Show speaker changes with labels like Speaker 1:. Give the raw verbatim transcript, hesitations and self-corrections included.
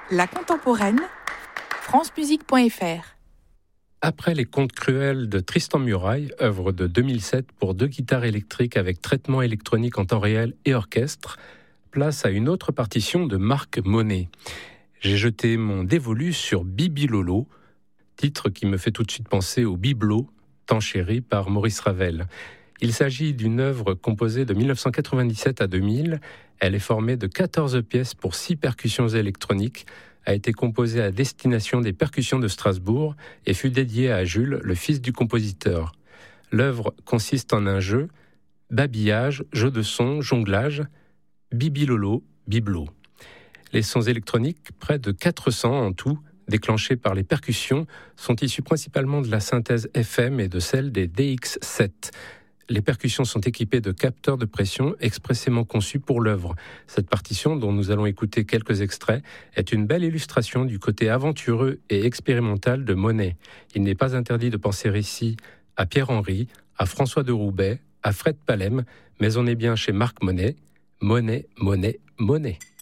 Speaker 1: La contemporaine, france musique point f r.
Speaker 2: Après les contes cruels de Tristan Murail, œuvre de deux mille sept pour deux guitares électriques avec traitement électronique en temps réel et orchestre, place à une autre partition de Marc Monet. J'ai jeté mon dévolu sur Bibi Lolo, titre qui me fait tout de suite penser au bibelot, tant chéri par Maurice Ravel. Il s'agit d'une œuvre composée de dix-neuf cent quatre-vingt-dix-sept à deux mille. Elle est formée de quatorze pièces pour six percussions électroniques, a été composée à destination des percussions de Strasbourg et fut dédiée à Jules, le fils du compositeur. L'œuvre consiste en un jeu, babillage, jeu de son, jonglage, bibilolo, bibelot. Les sons électroniques, près de quatre cents en tout, déclenchés par les percussions, sont issus principalement de la synthèse F M et de celle des D X sept. Les percussions sont équipées de capteurs de pression expressément conçus pour l'œuvre. Cette partition, dont nous allons écouter quelques extraits, est une belle illustration du côté aventureux et expérimental de Monet. Il n'est pas interdit de penser ici à Pierre-Henry, à François de Roubaix, à Fred Palem, mais on est bien chez Marc Monet. Monet, Monet, Monet.